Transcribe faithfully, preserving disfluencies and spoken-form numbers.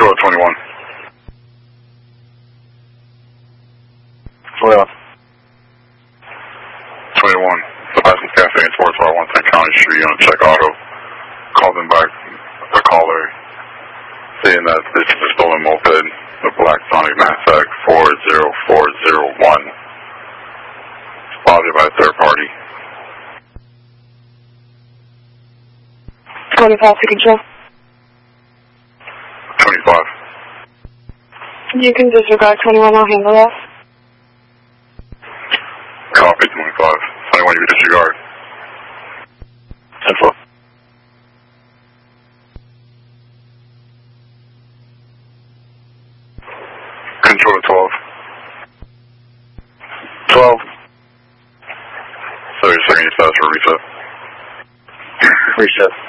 Control twenty-one. twelve. twenty-one. The Baskin Cafe in Sports Bar, one ten County Street on check auto. Called them back, the caller, saying that this is a stolen moped, the Black Sonic Massag four zero four zero one. Spotted by a third party. twenty-five to control. twenty-five. You can disregard twenty-one, I'll handle that. Copy twenty-five. twenty-one, you disregard. ten four. Control twelve. twelve. So you're saying you status for reset? Reset.